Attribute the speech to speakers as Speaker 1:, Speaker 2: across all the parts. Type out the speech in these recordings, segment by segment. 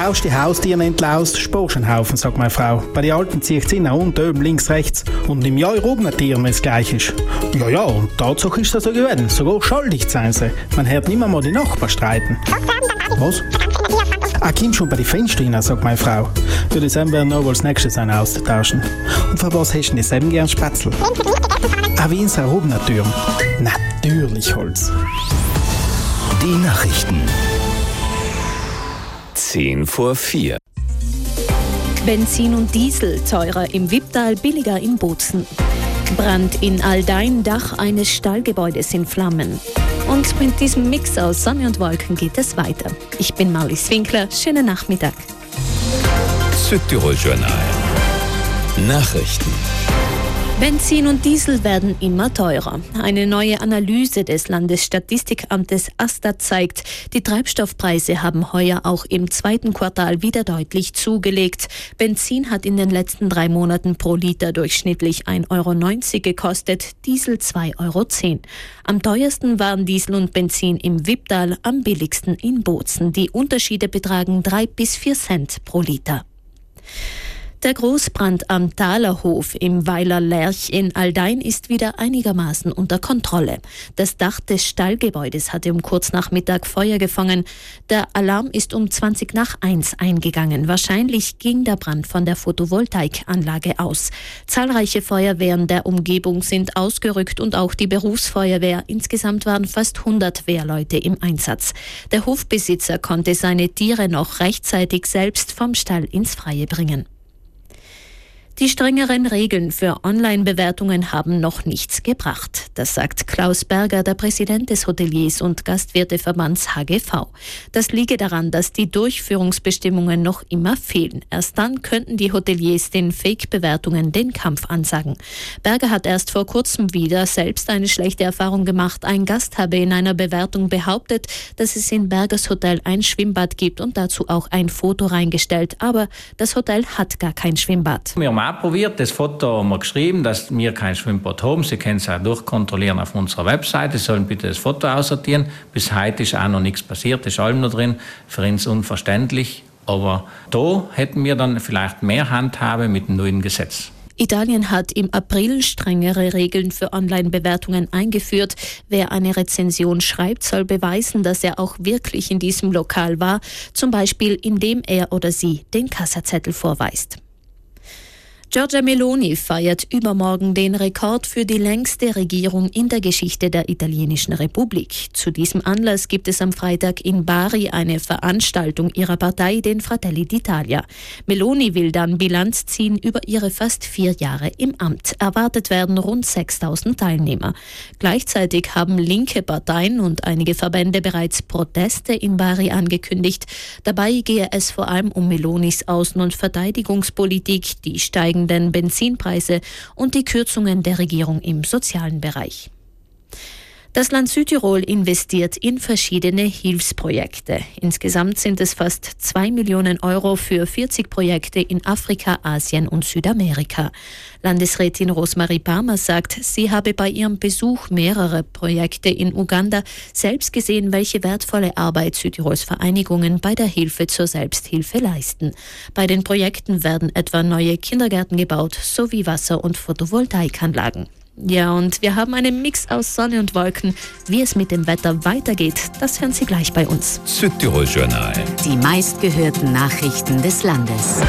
Speaker 1: Haus die Haustiere entlaust, sparst einen Haufen, sagt meine Frau. Bei den Alten zieht es innen und oben, links, rechts. Und im Jahr oben Tieren, wenn es gleich ist. Ja, und Tatsache ist das so gewesen. Sogar schuldig sein sie. Man hört nicht mehr mal die Nachbarn streiten. Was? Komm schon bei den Fenstern rein, sagt meine Frau. Für das werden wir noch als nächstes einen austauschen. Und für was hast du denn selber gern Spätzle? Wie in Rubner Türen. Natürlich Holz.
Speaker 2: Die Nachrichten. 3:10.
Speaker 3: Benzin und Diesel teurer im Wipptal, billiger in Bozen. Brand in Aldein, Dach eines Stallgebäudes in Flammen. Und mit diesem Mix aus Sonne und Wolken geht es weiter. Ich bin Marlies Winkler, schönen Nachmittag.
Speaker 2: Südtirol Journal. Nachrichten.
Speaker 3: Benzin und Diesel werden immer teurer. Eine neue Analyse des Landesstatistikamtes AStA zeigt, die Treibstoffpreise haben heuer auch im zweiten Quartal wieder deutlich zugelegt. Benzin hat in den letzten 3 Monaten pro Liter durchschnittlich 1,90 € gekostet, Diesel 2,10 €. Am teuersten waren Diesel und Benzin im Wipptal, am billigsten in Bozen. Die Unterschiede betragen 3 bis 4 Cent pro Liter. Der Großbrand am Thalerhof im Weiler Lerch in Aldein ist wieder einigermaßen unter Kontrolle. Das Dach des Stallgebäudes hatte um kurz nach Mittag Feuer gefangen. Der Alarm ist um 1:20 eingegangen. Wahrscheinlich ging der Brand von der Photovoltaikanlage aus. Zahlreiche Feuerwehren der Umgebung sind ausgerückt und auch die Berufsfeuerwehr. Insgesamt waren fast 100 Wehrleute im Einsatz. Der Hofbesitzer konnte seine Tiere noch rechtzeitig selbst vom Stall ins Freie bringen. Die strengeren Regeln für Online-Bewertungen haben noch nichts gebracht. Das sagt Klaus Berger, der Präsident des Hoteliers- und Gastwirteverbands HGV. Das liege daran, dass die Durchführungsbestimmungen noch immer fehlen. Erst dann könnten die Hoteliers den Fake-Bewertungen den Kampf ansagen. Berger hat erst vor kurzem wieder selbst eine schlechte Erfahrung gemacht. Ein Gast habe in einer Bewertung behauptet, dass es in Bergers Hotel ein Schwimmbad gibt und dazu auch ein Foto reingestellt. Aber das Hotel hat gar kein Schwimmbad.
Speaker 4: Wir haben auch probiert, das Foto haben wir geschrieben, dass wir kein Schwimmbad haben. Sie können es auch durchkontrollieren auf unserer Webseite. Sie sollen bitte das Foto aussortieren. Bis heute ist auch noch nichts passiert, das ist allem noch drin. Für uns unverständlich. Aber da hätten wir dann vielleicht mehr Handhabe mit dem neuen Gesetz.
Speaker 3: Italien hat im April strengere Regeln für Online-Bewertungen eingeführt. Wer eine Rezension schreibt, soll beweisen, dass er auch wirklich in diesem Lokal war, zum Beispiel indem er oder sie den Kassazettel vorweist. Giorgia Meloni feiert übermorgen den Rekord für die längste Regierung in der Geschichte der italienischen Republik. Zu diesem Anlass gibt es am Freitag in Bari eine Veranstaltung ihrer Partei, den Fratelli d'Italia. Meloni will dann Bilanz ziehen über ihre fast 4 Jahre im Amt. Erwartet werden rund 6.000 Teilnehmer. Gleichzeitig haben linke Parteien und einige Verbände bereits Proteste in Bari angekündigt. Dabei gehe es vor allem um Melonis Außen- und Verteidigungspolitik, die steigenden Benzinpreise und die Kürzungen der Regierung im sozialen Bereich. Das Land Südtirol investiert in verschiedene Hilfsprojekte. Insgesamt sind es fast 2 Millionen € für 40 Projekte in Afrika, Asien und Südamerika. Landesrätin Rosmarie Palmer sagt, sie habe bei ihrem Besuch mehrerer Projekte in Uganda selbst gesehen, welche wertvolle Arbeit Südtirols Vereinigungen bei der Hilfe zur Selbsthilfe leisten. Bei den Projekten werden etwa neue Kindergärten gebaut, sowie Wasser- und Photovoltaikanlagen. Ja, und wir haben einen Mix aus Sonne und Wolken. Wie es mit dem Wetter weitergeht, das hören Sie gleich bei uns.
Speaker 2: Südtirol Journal.
Speaker 5: Die meistgehörten Nachrichten des Landes.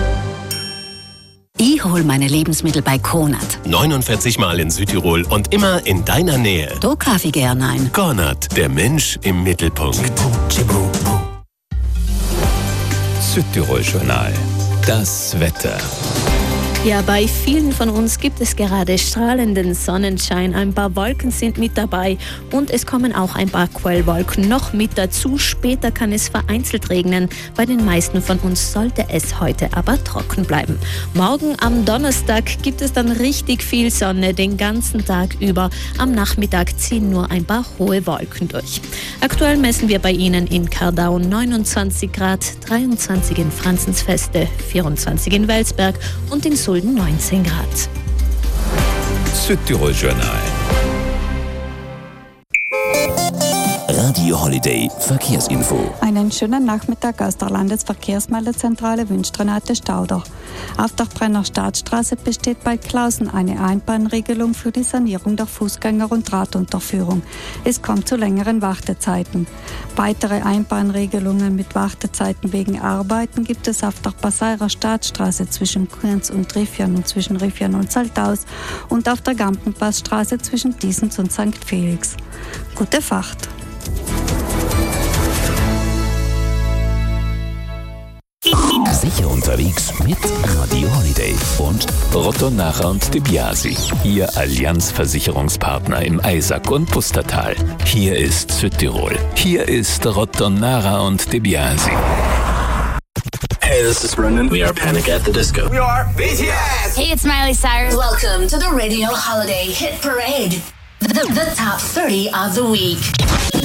Speaker 5: Ich hole meine Lebensmittel bei Konat.
Speaker 6: 49 Mal in Südtirol und immer in deiner Nähe.
Speaker 5: Da kaufe ich gerne ein.
Speaker 6: Konat, der Mensch im Mittelpunkt.
Speaker 2: Südtirol Journal. Das Wetter.
Speaker 3: Ja, bei vielen von uns gibt es gerade strahlenden Sonnenschein. Ein paar Wolken sind mit dabei und es kommen auch ein paar Quellwolken noch mit dazu. Später kann es vereinzelt regnen. Bei den meisten von uns sollte es heute aber trocken bleiben. Morgen am Donnerstag gibt es dann richtig viel Sonne den ganzen Tag über. Am Nachmittag ziehen nur ein paar hohe Wolken durch. Aktuell messen wir bei Ihnen in Kardau 29 Grad, 23 in Franzensfeste, 24 in Welsberg und in Sulden 19 Grad.
Speaker 2: Südtirol Journal. Radio Holiday Verkehrsinfo.
Speaker 7: Einen schönen Nachmittag aus der Landesverkehrsmeldezentrale wünscht Renate Stauder. Auf der Brenner Staatsstraße besteht bei Klausen eine Einbahnregelung für die Sanierung der Fußgänger- und Radunterführung. Es kommt zu längeren Wartezeiten. Weitere Einbahnregelungen mit Wartezeiten wegen Arbeiten gibt es auf der Passairer Staatsstraße zwischen Kunz und Riffian und zwischen Riffian und Salthaus und auf der Gampenpassstraße zwischen Diesens und St. Felix. Gute Fahrt!
Speaker 2: Sicher unterwegs mit Radio Holiday und Rotto-Nacher und De Biasi, Ihr Allianz-Versicherungspartner im Eisack und Pustertal. Hier ist Südtirol. Hier ist Rotto-Nacher und De Biasi.
Speaker 8: Hey, this is Brendan. We are Panic at the Disco.
Speaker 9: We are BTS.
Speaker 10: Hey, it's Miley Cyrus.
Speaker 11: Welcome to the Radio Holiday Hit Parade. The top 30 of the week.